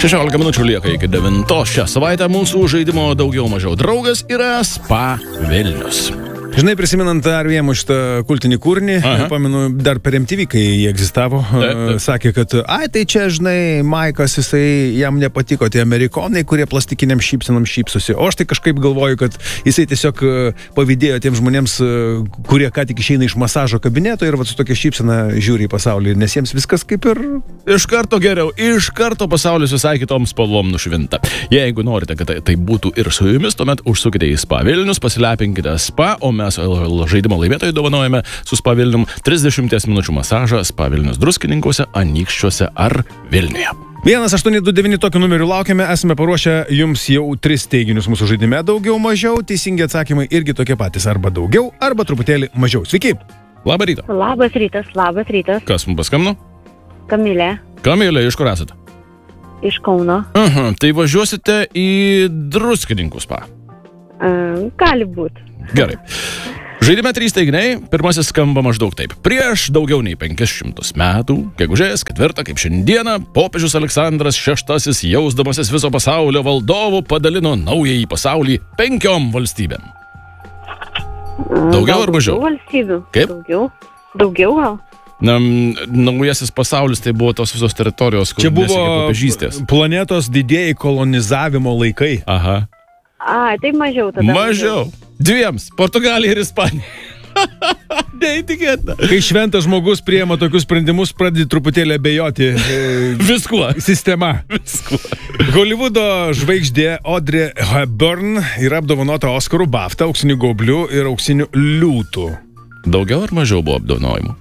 16 minučių lieka iki 9. Šią savaitę mūsų žaidimo daugiau mažiau draugas yra Spa Vilnius. Žinai, prisimenant dar vieną šitą kultinį kūrinį, pamenu, dar per MTV, kai jie egzistavo, sakė, kad, tai čia, žinai, Maikas, jam nepatiko tie amerikonai, kurie plastikiniam šypsenam šypsosi. O aš tai kažkaip galvoju, kad jisai tiesiog pavydėjo tiems žmonėms, kurie ką tik išeina iš masažo kabineto ir su tokia šypsena žiūri į pasaulį, nes jiems viskas kaip ir... Iš karto geriau, iš karto pasaulis visai kitom spalvom nušvinta. Jeigu norite, kad tai būtų ir su jumis, tuomet užsukite į Spa Vilnius, pasilepinkite spa, o mes žaidimo laimėtojai dovanojame su Spa Vilnium 30 minučių masažą Spa Vilnius Druskininkuose, Anykščiuose ar Vilniuje. 1829 tokiu numeriu laukiame, esame paruošę jums jau 3 teiginius mūsų žaidime, daugiau mažiau, teisingi atsakymai irgi tokie patys, arba daugiau, arba truputėlį mažiau. Sveiki! Labą rytą! Labas rytas. Kas mums paskambino? Kamilė. Kamilė, iš kur esate? Iš Kauno. Tai važiuosite į Druskininkų spa? Gali būti. Gerai. Žaidime 3 teiginiai, pirmasis skamba maždaug taip. Prieš daugiau nei 500 metų, gegužės 4, kaip šiandieną, popiežius Aleksandras VI, jausdamasis viso pasaulio valdovu, padalino naująjį pasaulį 5 valstybėm. Daugiau ar mažiau? Daugiau valstybių. Kaip? Daugiau gal? Naujasis pasaulis tai buvo tos visos teritorijos, kur čia buvo popiežystės. Planetos didieji kolonizavimo laikai. Aha. Tai mažiau tada. Mažiau. 2. Portugalija ir Ispanija. Neįtikėtina. Kai šventas žmogus priima tokius sprendimus, pradedi truputėlį abejoti Viskuo. Sistema. Viskuo. Holivudo žvaigždė Audrey Hepburn yra apdovanota Oskarų, BAFTA, auksiniu gaubliu ir auksiniu liūtu. Daugiau ar mažiau buvo apdovanojimų?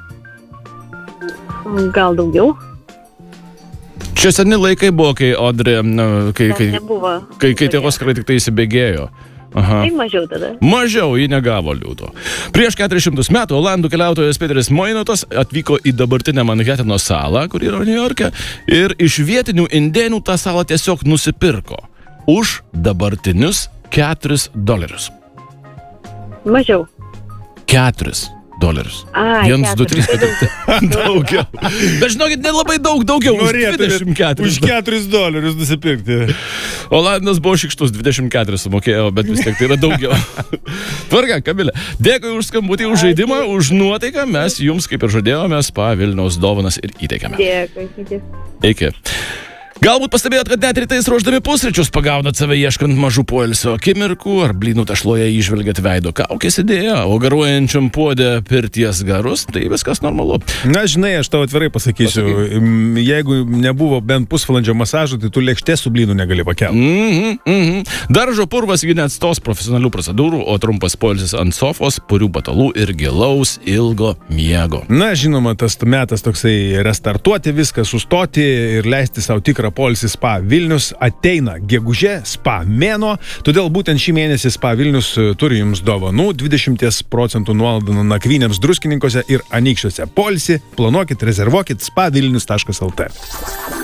Gal daugiau? Čia seni laikai buvo, kai Audrey, kai tie Oskarai tik tai įsibėgėjo. Aha. Tai mažiau tada. Mažiau, ji negavo liūto. Prieš 400 metų olandų keliautojas Peteris Moinotas atvyko į dabartinę Manhatano salą, kur yra New York'e, ir iš vietinių indėnų tą salą tiesiog nusipirko už dabartinius $4. Mažiau. $4. 1, 2, 3, 4. Daugiau. Bet žinokit, nelabai daugiau. Norėtumėt už $4 nusipirkti. Olandas buvo šikštus, 24 sumokėjo, bet vis tiek tai yra daugiau. Tvarka, Kamilė. Dėkui už skambutį, už žaidimą, už nuotaiką. Mes jums, kaip ir žadėjome, Spa Vilniaus dovanas ir įteikėme. Dėkui. Iki. Galbūt pastebėjot, kad net rytais ruošdami pusryčius pagaunat save ieškant mažų poilsio akimirkų, ar blynų tešloje įžvelgiat veido kaukės idėją, o garuojančiam puode pirties garus, tai viskas normalu. Na, žinai, aš tau atvirai pasakysiu, jeigu nebuvo bent pusvalandžio masažo, tai tu lėkštė su blynų negali pakelti. Daržo purvas gi neatstos profesionalių procedūrų, o trumpas poilsis ant sofos, purių batalų ir gilaus ilgo miego. Na, žinoma, tas metas toksai restartuoti viską, sustoti ir leisti savo tikrą poilsį. Spa Vilnius ateina gegužė, Spa mėnuo, todėl būtent šį mėnesį Spa Vilnius turi jums dovanų 20% nuolaidų nakvynėms Druskininkuose ir Anykščiuose. Poilsį planuokit, rezervuokit spavilnius.lt.